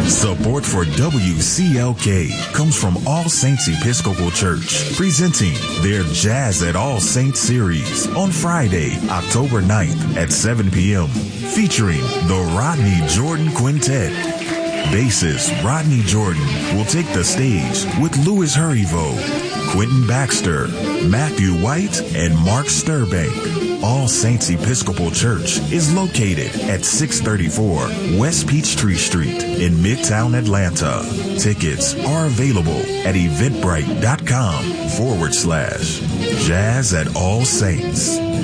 Support for WCLK comes from All Saints Episcopal Church, presenting their Jazz at All Saints series on Friday, October 9th at 7 p.m., featuring the Rodney Jordan Quintet. Bassist Rodney Jordan will take the stage with Louis Hurrivo, Quentin Baxter, Matthew White, and Mark Sturbank. All Saints Episcopal Church is located at 634 West Peachtree Street in Midtown Atlanta. Tickets are available at eventbrite.com/Jazz at All Saints.